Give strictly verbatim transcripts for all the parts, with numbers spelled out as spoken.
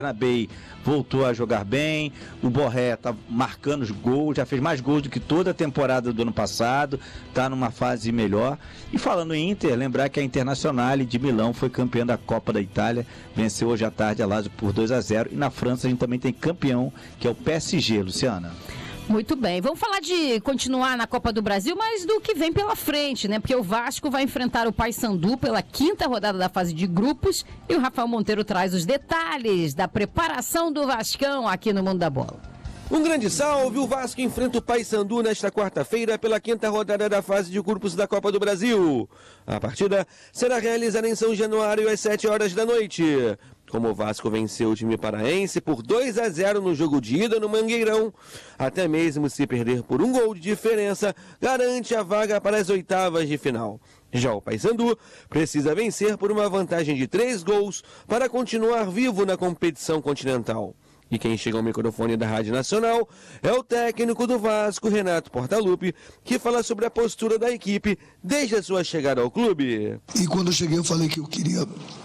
Bay voltou a jogar bem, o Borré tá marcando os gols, já fez mais gols do que toda a temporada do ano passado, tá numa fase melhor. E falando em Inter, lembrar que a Internazionale de Milão foi campeã da Copa da Itália, venceu hoje à tarde a Lazio por dois a zero, e na França a gente também tem campeão, que é o P S G, Luciana. Muito bem, vamos falar de continuar na Copa do Brasil, mas do que vem pela frente, né? Porque o Vasco vai enfrentar o Paysandu pela quinta rodada da fase de grupos e o Rafael Monteiro traz os detalhes da preparação do Vascão aqui no Mundo da Bola. Um grande salve, o Vasco enfrenta o Paysandu nesta quarta-feira pela quinta rodada da fase de grupos da Copa do Brasil. A partida será realizada em São Januário às sete horas da noite. Como o Vasco venceu o time paraense por dois a zero no jogo de ida no Mangueirão, até mesmo se perder por um gol de diferença, garante a vaga para as oitavas de final. Já o Paysandu precisa vencer por uma vantagem de três gols para continuar vivo na competição continental. E quem chega ao microfone da Rádio Nacional é o técnico do Vasco, Renato Portaluppi, que fala sobre a postura da equipe desde a sua chegada ao clube. E quando eu cheguei eu falei que eu queria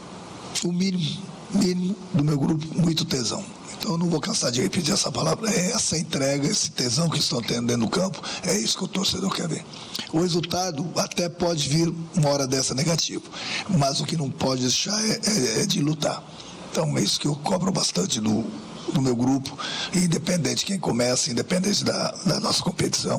o mínimo, mínimo do meu grupo, muito tesão. Então eu não vou cansar de repetir essa palavra, é essa entrega, esse tesão que estão tendo dentro do campo, é isso que o torcedor quer ver. O resultado até pode vir uma hora dessa negativo, mas o que não pode deixar é, é, é de lutar. Então é isso que eu cobro bastante do do meu grupo, independente de quem começa, independente da, da nossa competição.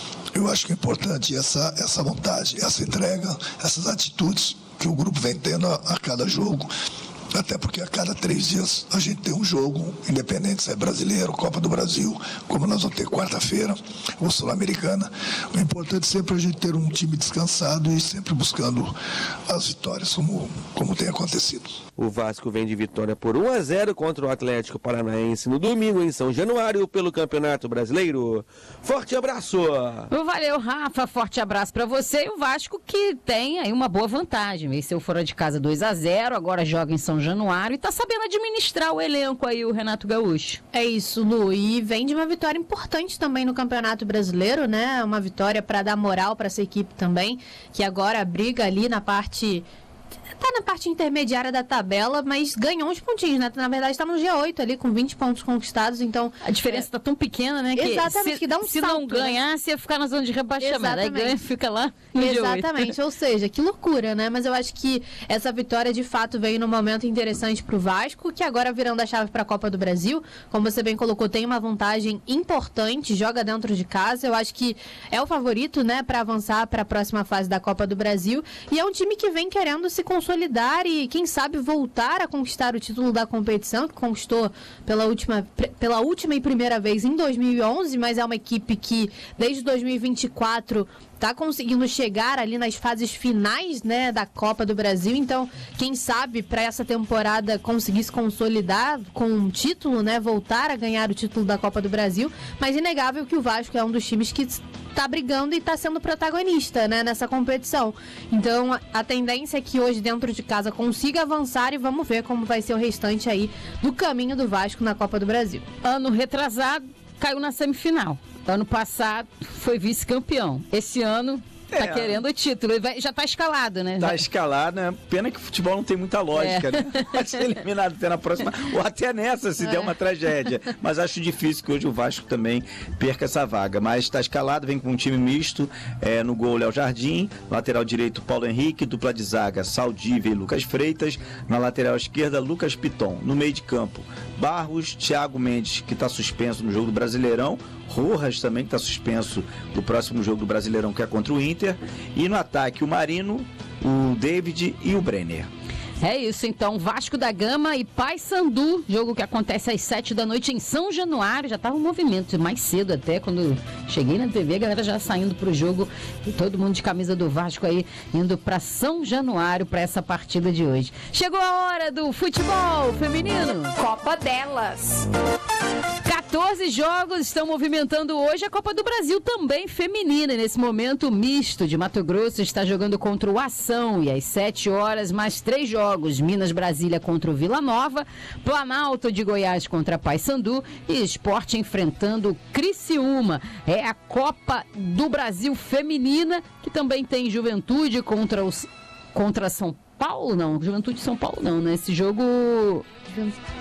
Eu acho que é importante essa, essa vontade, essa entrega, essas atitudes que o grupo vem tendo a, a cada jogo, até porque a cada três dias a gente tem um jogo, independente se é brasileiro, Copa do Brasil, como nós vamos ter quarta-feira, ou Sul-Americana. O importante é sempre a gente ter um time descansado e sempre buscando as vitórias, como, como tem acontecido. O Vasco vem de vitória por um a zero contra o Atlético Paranaense no domingo em São Januário pelo Campeonato Brasileiro. Forte abraço! Valeu, Rafa, forte abraço para você. E o Vasco que tem aí uma boa vantagem, venceu fora de casa dois a zero, agora joga em São Januário e tá sabendo administrar o elenco aí, o Renato Gaúcho. É isso, Lu, e vem de uma vitória importante também no Campeonato Brasileiro, né? Uma vitória para dar moral para essa equipe também, que agora briga ali na parte... Tá na parte intermediária da tabela, mas ganhou uns pontinhos, né? Na verdade, tá no G oito ali, com vinte pontos conquistados, então... A diferença é... tá tão pequena, né? Que Exatamente, se, que dá um se salto. Se não ganhasse, né? Ia ficar na zona de rebaixamento. Exatamente. Aí ganha, fica lá no Exatamente, G oito. Ou seja, que loucura, né? Mas eu acho que essa vitória, de fato, veio num momento interessante pro Vasco, que agora virando a chave pra Copa do Brasil, como você bem colocou, tem uma vantagem importante, joga dentro de casa, eu acho que é o favorito, né, pra avançar pra próxima fase da Copa do Brasil, e é um time que vem querendo se consolidar e, quem sabe, voltar a conquistar o título da competição, que conquistou pela última, pela última e primeira vez em dois mil e onze, mas é uma equipe que desde dois mil e vinte e quatro está conseguindo chegar ali nas fases finais, né, da Copa do Brasil. Então, quem sabe para essa temporada conseguir se consolidar com um título, né, voltar a ganhar o título da Copa do Brasil. Mas inegável que o Vasco é um dos times que está brigando e está sendo protagonista, né, nessa competição. Então, a, a tendência é que hoje dentro de casa consiga avançar e vamos ver como vai ser o restante aí do caminho do Vasco na Copa do Brasil. Ano retrasado, caiu na semifinal. Ano passado foi vice-campeão. Esse ano tá é. querendo o título. Ele vai, já tá escalado, né? Tá já... escalado, né? Pena que o futebol não tem muita lógica, é. né? Vai ser eliminado até na próxima, ou até nessa, se é. der uma tragédia. Mas acho difícil que hoje o Vasco também perca essa vaga. Mas tá escalado, vem com um time misto. É, no gol, Léo Jardim. Lateral direito, Paulo Henrique. Dupla de zaga, Saldívia e Lucas Freitas. Na lateral esquerda, Lucas Piton. No meio de campo, Barros, Thiago Mendes, que tá suspenso no jogo do Brasileirão. Rojas também, que está suspenso do próximo jogo do Brasileirão, que é contra o Inter. E no ataque, o Marino, o David e o Brenner. É isso, então, Vasco da Gama e Paysandu, jogo que acontece às sete da noite em São Januário. Já estava um movimento mais cedo até, quando cheguei na T V, a galera já saindo pro jogo e todo mundo de camisa do Vasco aí indo para São Januário para essa partida de hoje. Chegou a hora do futebol feminino. Copa delas. quatorze jogos estão movimentando hoje a Copa do Brasil também feminina. E nesse momento, o misto de Mato Grosso está jogando contra o Ação. E às sete horas, mais três jogos. Minas Brasília contra o Vila Nova, Planalto de Goiás contra Paysandu e Sport enfrentando o Criciúma. É a Copa do Brasil feminina, que também tem Juventude contra, os, contra São Paulo, não, Juventude de São Paulo não, né? Esse jogo...